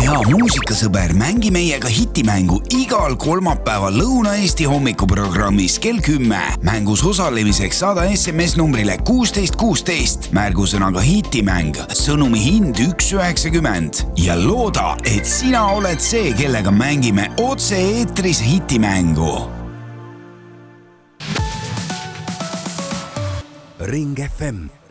hea muusikasõber, mängi meiega hitimängu igal kolmapäeval Lõuna-Eesti hommikuprogrammis kell 10. Mängus osalemiseks saada SMS numbrile 1616 märgusõnaga hitimäng, sõnumi hind 1,90 ja looda, et sina oled see, kellega mängime otse eetris hitimängu. Ring FM